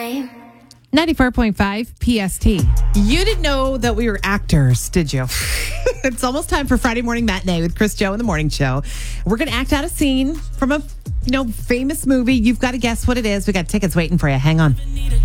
time. 94.5 PST. You didn't know that we were actors, did you? It's almost time for Friday Morning Matinee with Chris Joe in the Morning Show. We're going to act out a scene from a famous movie. You've got to guess what it is. We got tickets waiting for you. Hang on.